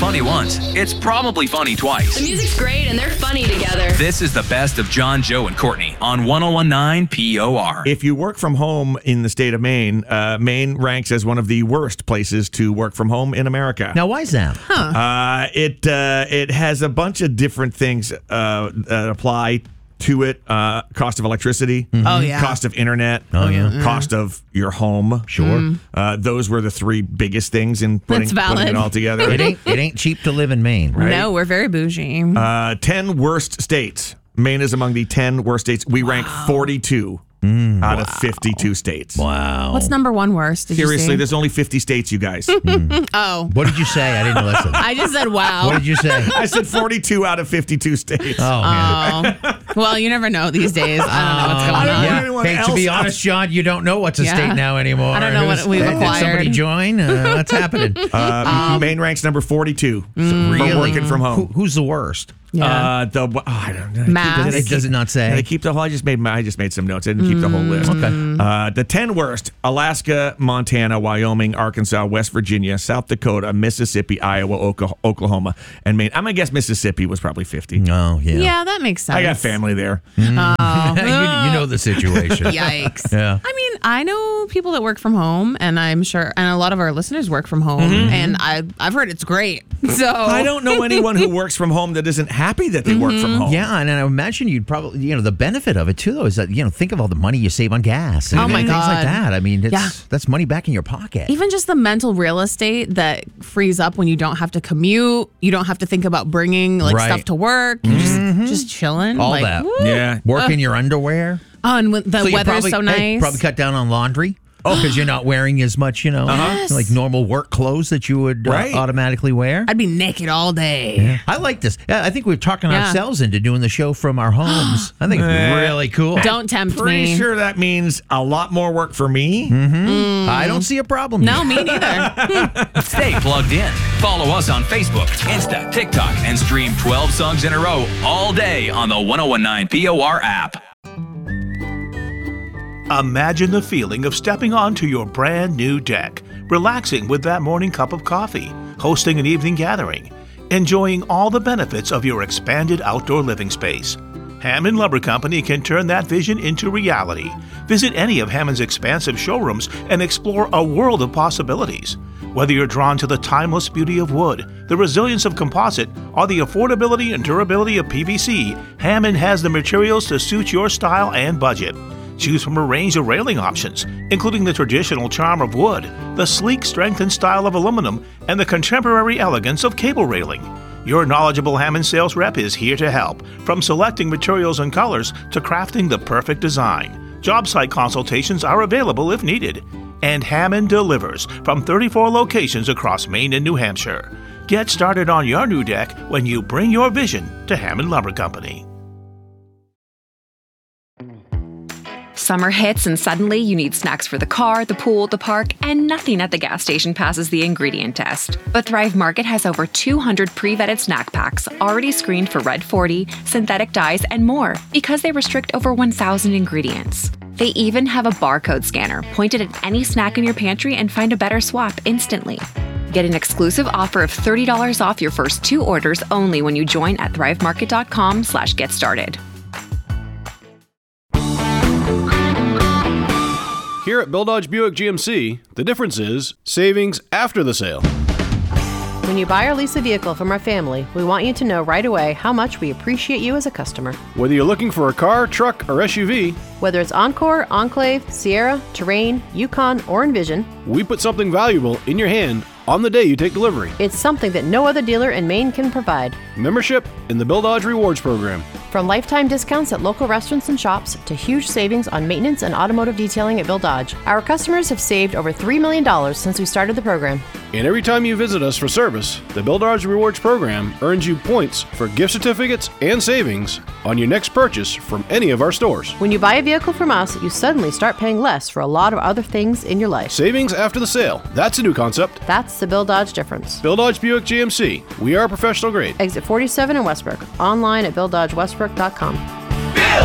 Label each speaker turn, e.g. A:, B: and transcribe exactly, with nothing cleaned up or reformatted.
A: funny once, it's probably funny twice.
B: The music's great and they're funny together.
A: This is the best of John, Joe, and Courtney on one oh one point nine P O R.
C: If you work from home in the state of Maine, uh, Maine ranks as one of the worst places to work from home in America.
D: Now, why is that?
B: Huh.
C: Uh, it uh, it has a bunch of different things uh, that apply to it. Uh, cost of electricity.
B: Mm-hmm. Oh, yeah.
C: Cost of internet.
D: Oh, yeah.
C: Mm-hmm. Cost of your home.
D: Sure.
B: Mm.
C: Uh, those were the three biggest things in putting,
B: That's valid.
C: putting it all together.
D: It ain't it ain't cheap to live in Maine, right?
B: No, we're very bougie.
C: Uh, ten worst states. Maine is among the ten worst states. We rank forty-two
D: Mm,
C: out
D: wow.
C: of fifty-two states.
D: Wow.
B: What's number one worst? Did
C: Seriously,
B: you say?
C: there's only fifty states, you guys.
B: Oh,
D: What did you say? I didn't listen.
B: I just said wow.
D: What did you say?
C: I said forty-two out of fifty-two states.
D: Oh, man.
B: Oh, well, you never know these days. I don't know what's
C: I
B: going
C: don't
B: on.
C: know
D: Yeah.
C: anyone
D: Hey, to
C: else
D: be
C: else.
D: honest, John, you don't know what's a
B: Yeah.
D: state now anymore.
B: I don't know what
D: Who's-
B: we've
D: did
B: acquired.
D: somebody join? Uh, what's happening?
C: Uh, Maine ranks number forty-two for
D: Really?
C: working from
D: Who,
C: home.
D: who's the worst?
B: Yeah.
C: Uh, the oh, I don't know.
B: Mass.
C: They
D: It does it not say?
C: They keep the whole. I just made. my- I just made some notes. I didn't keep the whole list.
D: Okay.
C: Uh, the ten worst: Alaska, Montana, Wyoming, Arkansas, West Virginia, South Dakota, Mississippi, Iowa, Oka- Oklahoma, and Maine. I'm gonna guess Mississippi was probably fifty.
D: Oh, yeah.
B: yeah, that makes sense.
C: I got family there.
B: Oh,
D: you, you know the situation.
B: Yikes.
D: Yeah.
B: I mean, I know people that work from home, and I'm sure, and a lot of our listeners work from home, and I, I've heard it's great. So
C: I don't know anyone who works from home that isn't happy that they work from home.
D: Yeah, and I imagine you'd probably, you know, the benefit of it too, though, is that, you know, think of all the money you save on gas and
B: Oh, my
D: things like
B: God.
D: that. I mean, it's,
B: Yeah.
D: that's money back in your pocket.
B: Even just the mental real estate that frees up when you don't have to commute, you don't have to think about bringing like
D: Right.
B: stuff to work, you're just just chilling,
D: All
B: like,
D: that.
B: woo.
C: Yeah.
D: Work in your underwear.
B: Oh, and when the
D: So you
B: weather's
D: probably,
B: so
D: hey,
B: nice.
D: probably cut down on laundry. Oh, because you're not wearing as much, you know,
B: Yes.
D: like normal work clothes that you would uh,
C: Right.
D: automatically wear.
B: I'd be naked all day.
D: I like this. Yeah, I think we're talking
B: Yeah.
D: ourselves into doing the show from our homes. I think it's really cool.
B: Don't tempt
C: Pretty
B: me.
C: sure that means a lot more work for me.
D: I don't see a problem.
B: No,
D: here.
B: me neither.
A: Stay plugged in. Follow us on Facebook, Insta, TikTok, and stream twelve songs in a row all day on the one oh one nine P O R app.
E: Imagine the feeling of stepping onto your brand new deck, relaxing with that morning cup of coffee, hosting an evening gathering, enjoying all the benefits of your expanded outdoor living space. Hammond Lumber Company can turn that vision into reality. Visit any of Hammond's expansive showrooms and explore a world of possibilities. Whether you're drawn to the timeless beauty of wood, the resilience of composite, or the affordability and durability of P V C, Hammond has the materials to suit your style and budget. Choose from a range of railing options, including the traditional charm of wood, the sleek strength and style of aluminum, and the contemporary elegance of cable railing. Your knowledgeable Hammond sales rep is here to help, from selecting materials and colors to crafting the perfect design. Job site consultations are available if needed. And Hammond delivers from thirty-four locations across Maine and New Hampshire. Get started on your new deck when you bring your vision to Hammond Lumber Company.
F: Summer hits and suddenly you need snacks for the car, the pool, the park, and nothing at the gas station passes the ingredient test. But Thrive Market has over two hundred pre-vetted snack packs already screened for Red forty, synthetic dyes, and more because they restrict over one thousand ingredients. They even have a barcode scanner pointed at any snack in your pantry and find a better swap instantly. Get an exclusive offer of thirty dollars off your first two orders only when you join at thrivemarket.com slash get started.
G: Here at Bill Dodge Buick G M C, the difference is savings after the sale.
H: When you buy or lease a vehicle from our family, we want you to know right away how much we appreciate you as a customer.
G: Whether you're looking for a car, truck, or S U V,
H: Whether it's Encore, Enclave, Sierra, Terrain, Yukon, or Envision,
G: we put something valuable in your hand on the day you take delivery.
H: it's something that no other dealer in Maine can provide.
G: Membership in the Bill Dodge Rewards Program.
H: From lifetime discounts at local restaurants and shops to huge savings on maintenance and automotive detailing at Bill Dodge, our customers have saved over three million dollars since we started the program.
G: And every time you visit us for service, the Bill Dodge Rewards Program earns you points for gift certificates and savings on your next purchase from any of our stores.
H: When you buy a vehicle from us, you suddenly start paying less for a lot of other things in your life.
G: Savings after the sale. That's a new concept.
H: That's the Bill Dodge difference.
G: Bill Dodge Buick G M C. We are professional grade.
H: Exit forty-seven in Westbrook. Online at bill dodge westbrook dot com.